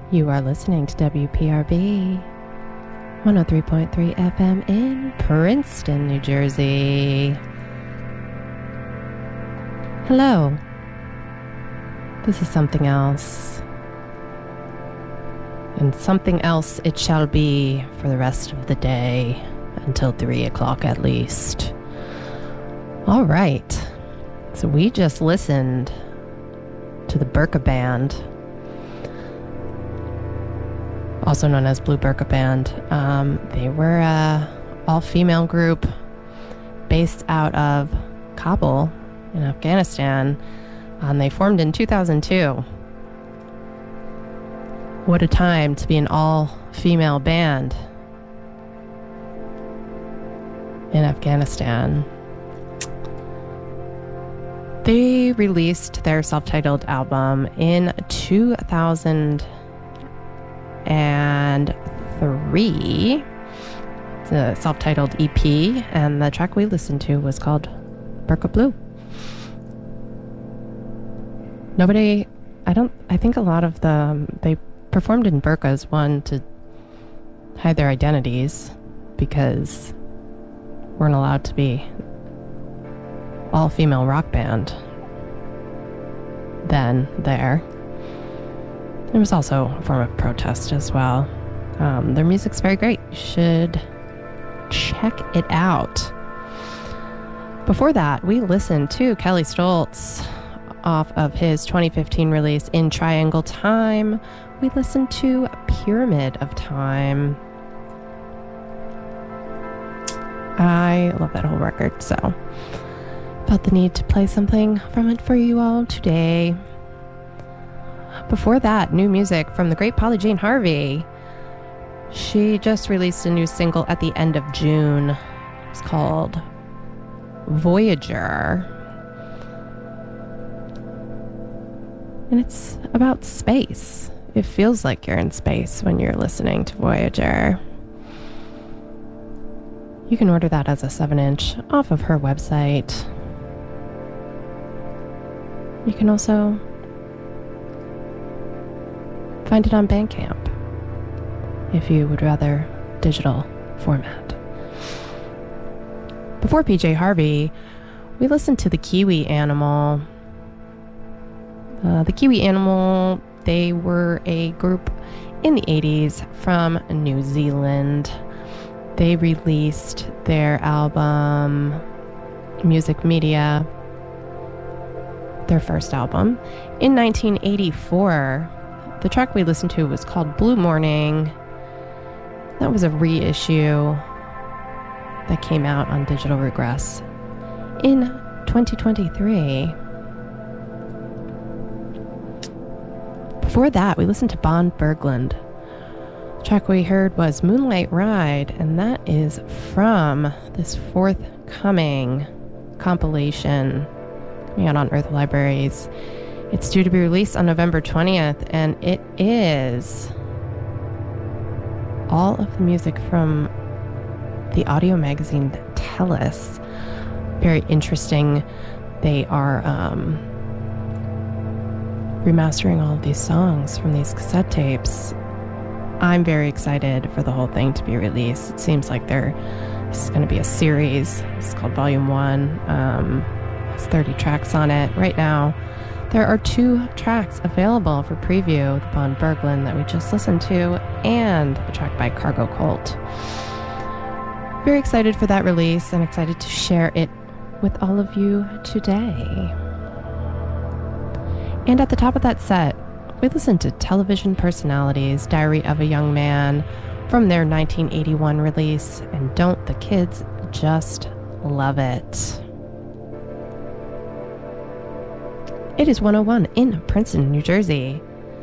You are listening to WPRB 103.3 FM in Princeton, New Jersey. Hello. This is Something Else. And something else it shall be for the rest of the day, until 3 o'clock at least. All right. So we just listened to the Burqa Band, also known as Blue Burqa Band. They were an all-female group based out of Kabul in Afghanistan. They formed in 2002. What a time to be an all-female band in Afghanistan. They released their self-titled album in 2003. It's a self-titled EP, and the track we listened to was called Burqa Blue. I think a lot of they performed in burqas, one, to hide their identities, because weren't allowed to be all-female rock band then there. It was also a form of protest as well. Their music's very great. You should check it out. Before that, we listened to Kelly Stoltz off of his 2015 release In Triangle Time. We listened to Pyramid of Time. I love that whole record, so felt the need to play something from it for you all today. Before that, new music from the great Polly Jean Harvey. She just released a new single at the end of June. It's called Voyager. And it's about space. It feels like you're in space when you're listening to Voyager. You can order that as a 7-inch off of her website. You can also find it on Bandcamp if you would rather digital format. Before PJ Harvey, we listened to The Kiwi Animal. The Kiwi Animal, they were a group in the 80s from New Zealand. They released their album Music Media, their first album, in 1984. The track we listened to was called Blue Morning. That was a reissue that came out on Digital Regress in 2023. Before that, we listened to Bon Berglund. The track we heard was Moonlight Ride, and that is from this forthcoming compilation coming out on Earth Libraries. It's due to be released on November 20th, and it is all of the music from the audio magazine Tellus. Very interesting. They are remastering all of these songs from these cassette tapes. I'm very excited for the whole thing to be released. It seems like this is going to be a series. It's called Volume 1. It's 30 tracks on it. Right now, there are 2 tracks available for preview, the Bon Berglund that we just listened to, and a track by Cargo Cult. Very excited for that release and excited to share it with all of you today. And at the top of that set, we listened to Television Personalities, Diary of a Young Man, from their 1981 release, and Don't the Kids Just Love It? It is 101 in Princeton, New Jersey,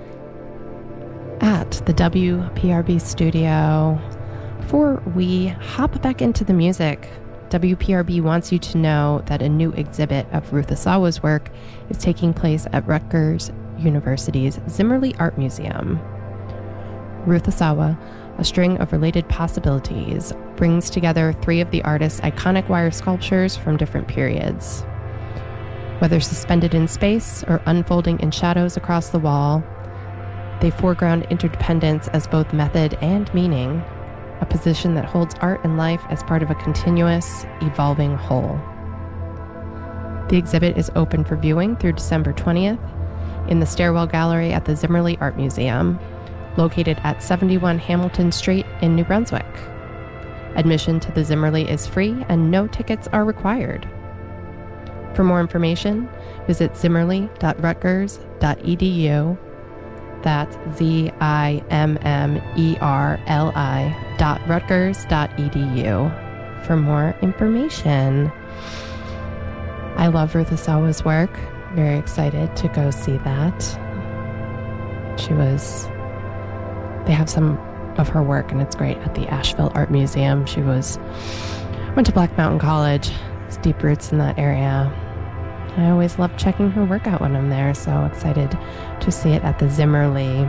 at the WPRB studio. Before we hop back into the music, WPRB wants you to know that a new exhibit of Ruth Asawa's work is taking place at Rutgers University's Zimmerli Art Museum. Ruth Asawa, A String of Related Possibilities, brings together 3 of the artist's iconic wire sculptures from different periods. Whether suspended in space or unfolding in shadows across the wall, They foreground interdependence as both method and meaning, a position that holds art and life as part of a continuous, evolving whole. The exhibit is open for viewing through December 20th in the Stairwell Gallery at the Zimmerli Art Museum, located at 71 Hamilton Street in New Brunswick. Admission to the Zimmerli is free and no tickets are required. For more information, visit zimmerli.rutgers.edu. That's zimmerli.rutgers.edu for more information. I love Ruth Asawa's work. Very excited to go see that. They have some of her work, and it's great, at the Asheville Art Museum. Went to Black Mountain College. It's deep roots in that area. I always love checking her work out when I'm there, so excited to see it at the Zimmerli.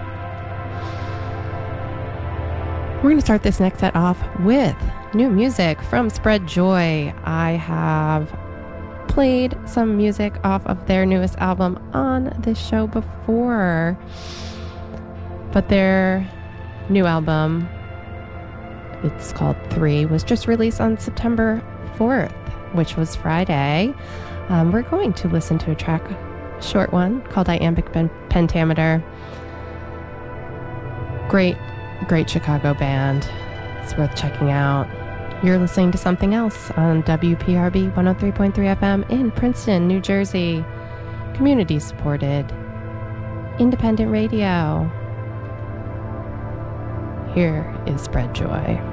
We're going to start this next set off with new music from Spread Joy. I have played some music off of their newest album on this show before, but their new album, it's called 3, was just released on September 4th, which was Friday. We're going to listen to a track, short one, called Iambic Pentameter. Great Chicago band. It's worth checking out. You're listening to Something Else on WPRB 103.3 FM in Princeton, New Jersey. Community-supported, independent radio. Here is Spread Joy.